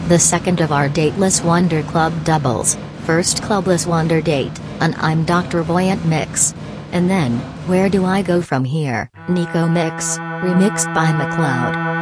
the second of our Dateless Wonder Club doubles, first Clubless Wonder Date, an I'm Dr. Buoyant mix. And then, Where Do I Go From Here, Nico mix, remixed by McLeod.